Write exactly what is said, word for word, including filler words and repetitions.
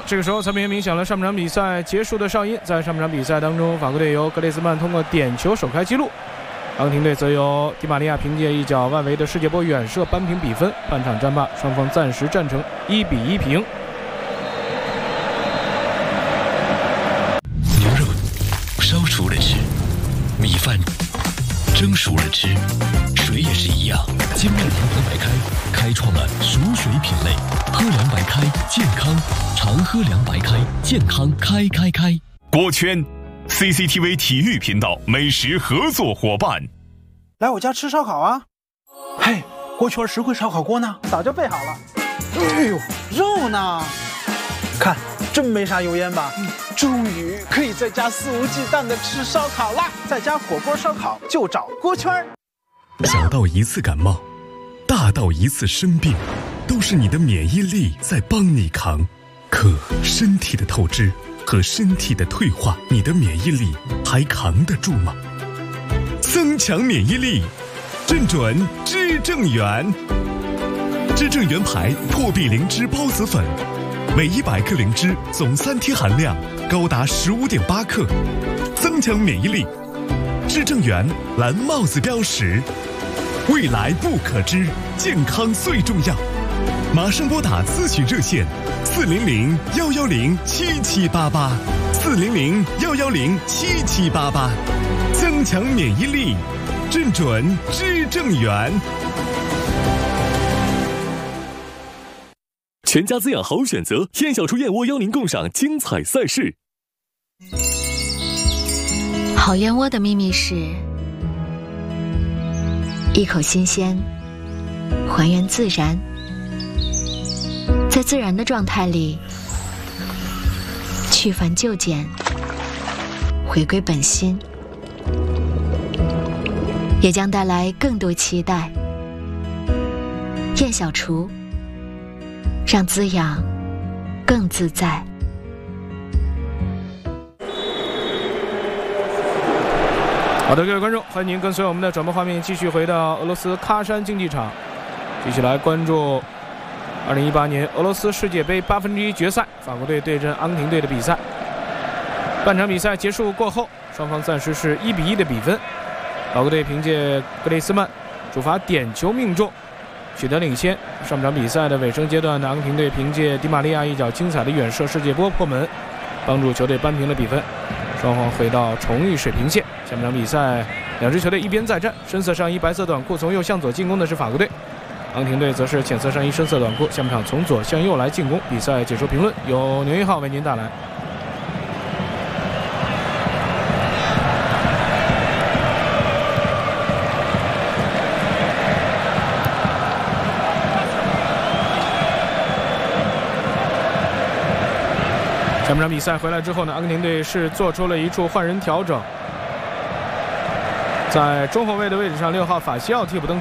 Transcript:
这个时候裁判员鸣响了上半场比赛结束的哨音。在上半场比赛当中，法国队由格列兹曼通过点球首开纪录，阿根廷队则由迪玛利亚凭借一脚外围的世界波远射扳平比分。半场战罢，双方暂时战成一比一平。 牛肉烧熟了吃，米饭蒸熟了吃，水也是一样。金麦堂红白开开创了熟水品类，喝凉白开健康，常喝凉白开健康开开开。 锅圈 C C T V 体育频道美食合作伙伴， 来我家吃烧烤啊！嘿，锅圈实惠烧烤锅呢？早就备好了。哎呦，肉呢？看，真没啥油烟吧？嗯，终于可以在家肆无忌惮的吃烧烤啦！在家火锅烧烤就找锅圈。 小到一次感冒，大到一次生病，都是你的免疫力在帮你扛。可身体的透支和身体的退化，你的免疫力还扛得住吗？增强免疫力，正准知正元。知正元牌破壁灵芝孢子粉，每一百克灵芝总三天含量高达十五点八克，增强免疫力。知正元蓝帽子标识，未来不可知，健康最重要。马上拨打咨询热线四零零幺幺零七七八八，四零零幺幺零七七八八，增强免疫力，正准知正元。 全家滋养好选择，燕小厨燕窝邀您共赏精彩赛事。 好燕窝的秘密是一口新鲜，还原自然，在自然的状态里去繁就简，回归本心，也将带来更多期待。燕小厨，让滋养更自在。 好的，各位观众，欢迎您跟随我们的转播画面继续回到俄罗斯喀山竞技场，继续来关注二零一八年俄罗斯世界杯八分之一决赛，法国队对阵阿根廷队的比赛。半场比赛结束过后，双方暂时是一比一的比分。法国队凭借格雷斯曼主罚点球命中，取得领先。上半场比赛的尾声阶段呢，阿根廷队凭借迪玛利亚一脚精彩的远射世界波破门，帮助球队扳平了比分，双方回到重育水平线。下半场比赛，两支球队一边再战，深色上衣白色短裤从右向左进攻的是法国队，阿根廷队则是浅色上衣深色短裤，下半场从左向右来进攻。比赛解说评论由牛一号为您带来。下半场比赛回来之后呢，阿根廷队是做出了一处换人调整，在中后卫的位置上，六号法西奥替补登